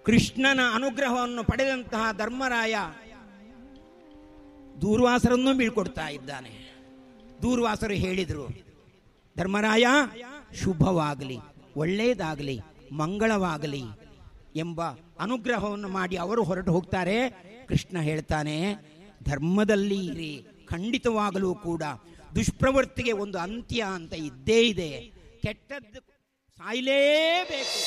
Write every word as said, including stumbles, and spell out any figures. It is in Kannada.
ಕೃಷ್ಣನ ಅನುಗ್ರಹವನ್ನು ಪಡೆದಂತಹ ಧರ್ಮರಾಯ ದೂರ್ವಾಸರನ್ನು ಬೀಳ್ಕೊಡ್ತಾ ಇದ್ದಾನೆ. ದೂರ್ವಾಸರು ಹೇಳಿದರು, ಧರ್ಮರಾಯ ಶುಭವಾಗಲಿ, ಒಳ್ಳೆಯದಾಗಲಿ, ಮಂಗಳವಾಗಲಿ ಎಂಬ ಅನುಗ್ರಹವನ್ನು ಮಾಡಿ ಅವರು ಹೊರಟು ಹೋಗ್ತಾರೆ. ಕೃಷ್ಣ ಹೇಳ್ತಾನೆ, ಧರ್ಮದಲ್ಲಿ ಇರಿ, ಖಂಡಿತವಾಗಲೂ ಕೂಡ ದುಷ್ಪ್ರವೃತ್ತಿಗೆ ಒಂದು ಅಂತ್ಯ ಅಂತ ಇದ್ದೇ ಇದೆ. ಕೆಟ್ಟದ್ದು ಸಾಯಲೇಬೇಕು.